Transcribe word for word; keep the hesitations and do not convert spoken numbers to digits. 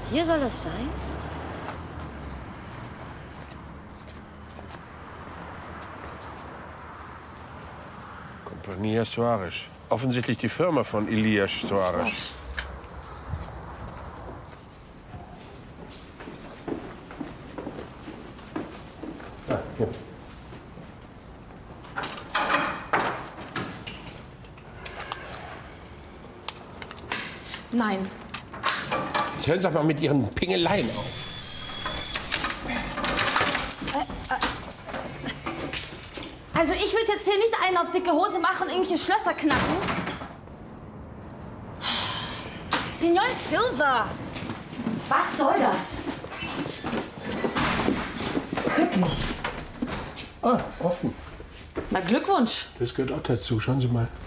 Hier soll es sein? Compagnia Soares. Offensichtlich die Firma von Elias Soares. Ah, hier. Nein. Jetzt hören Sie doch mal mit Ihren Pingeleien auf. Also ich würde jetzt hier nicht einen auf dicke Hose machen, irgendwelche Schlösser knacken. Senor Silva, was soll das? Wirklich? Ah, offen. Na, Glückwunsch. Das gehört auch dazu. Schauen Sie mal.